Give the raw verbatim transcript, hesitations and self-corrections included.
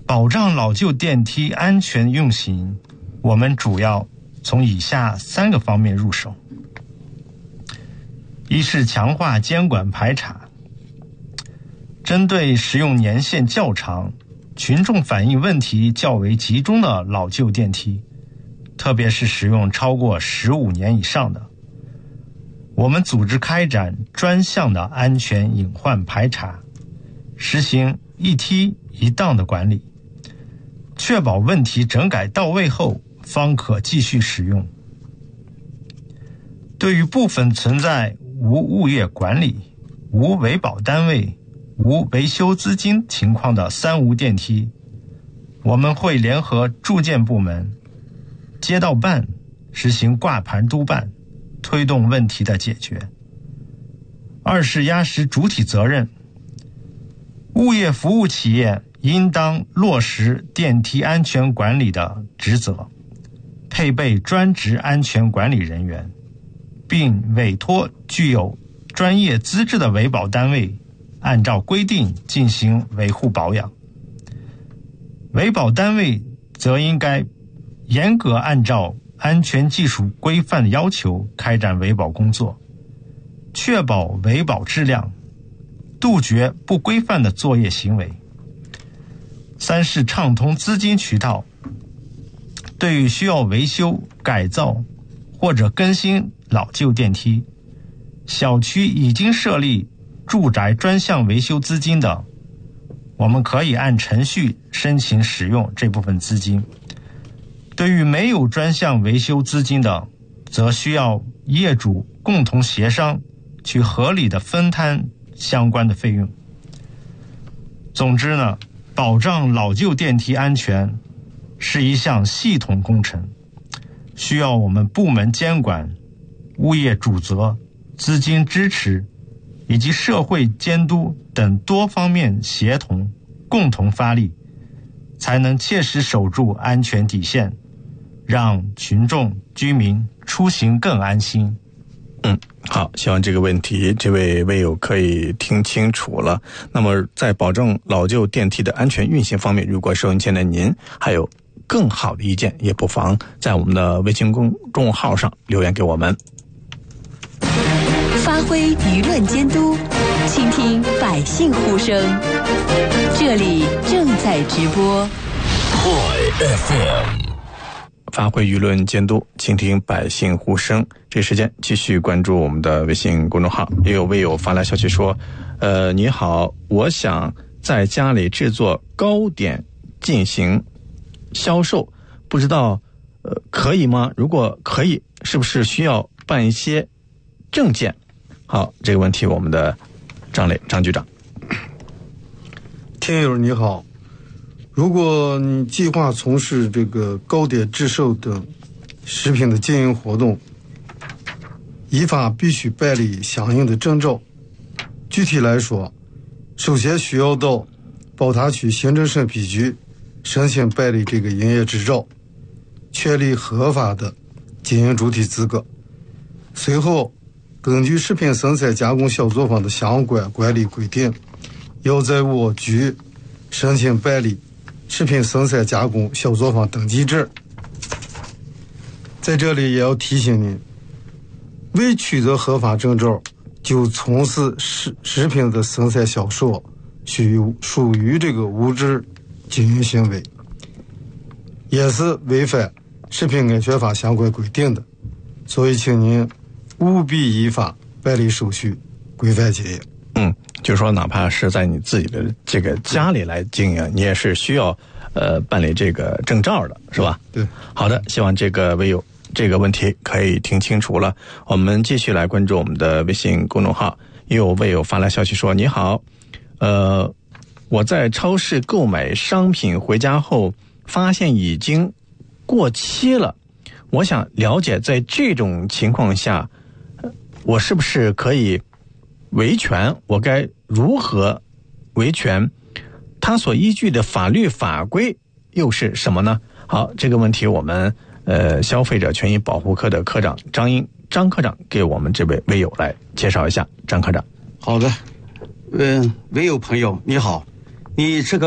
保障老旧电梯安全运行，我们主要从以下三个方面入手。一是强化监管排查，针对使用年限较长、群众反映问题较为集中的老旧电梯，特别是使用超过十五年以上的，我们组织开展专项的安全隐患排查，实行一梯一档的管理，确保问题整改到位后方可继续使用。对于部分存在无物业管理、无维保单位、无维修资金情况的三无电梯，我们会联合住建部门、街道办实行挂牌督办，推动问题的解决。二是压实主体责任，物业服务企业应当落实电梯安全管理的职责，配备专职安全管理人员，并委托具有专业资质的维保单位按照规定进行维护保养。维保单位则应该严格按照安全技术规范的要求开展维保工作，确保维保质量，杜绝不规范的作业行为。三是畅通资金渠道，对于需要维修、改造或者更新老旧电梯，小区已经设立住宅专项维修资金的，我们可以按程序申请使用这部分资金。对于没有专项维修资金的，则需要业主共同协商，去合理的分摊相关的费用。总之呢，保障老旧电梯安全是一项系统工程，需要我们部门监管、物业主责、资金支持以及社会监督等多方面协同共同发力，才能切实守住安全底线，让群众居民出行更安心。 嗯，好，希望这个问题这位微友可以听清楚了。那么在保证老旧电梯的安全运行方面，如果收音前的您还有更好的意见，也不妨在我们的微信公众号上留言给我们。 发挥舆论监督，倾听百姓呼声，这里正在直播 F M， 发挥舆论监督，倾听百姓呼声。这时间继续关注我们的微信公众号，也有微友发来消息说，呃，你好，我想在家里制作糕点进行销售，不知道呃可以吗？如果可以，是不是需要办一些证件？好，这个问题我们的张磊张局长。 听友你好，如果你计划从事这个糕点制售等食品的经营活动，依法必须办理相应的证照。具体来说，首先需要到宝塔区行政审批局申请办理这个营业执照，确立合法的经营主体资格。随后根据食品生产加工小作坊的相关管理规定，要在我局申请办理食品生产加工小作坊登记证。在这里也要提醒您，未取得合法证照就从事食食品的生产销售，属于属于这个无证经营行为，也是违反食品安全法相关规定的，所以请您务必依法办理手续，规范经营。 嗯，就是说哪怕是在你自己的这个家里来经营，你也是需要呃办理这个证照的，是吧？ 对。 好的，希望这个微友这个问题可以听清楚了。我们继续来关注我们的微信公众号，也有微友发来消息说，你好，呃我在超市购买商品回家后发现已经过期了，我想了解在这种情况下我是不是可以维权，我该如何维权，他所依据的法律法规又是什么呢？好，这个问题我们呃消费者权益保护科的科长张英张科长给我们这位微友来介绍一下。张科长。 好的，嗯、呃，微友朋友你好，你这个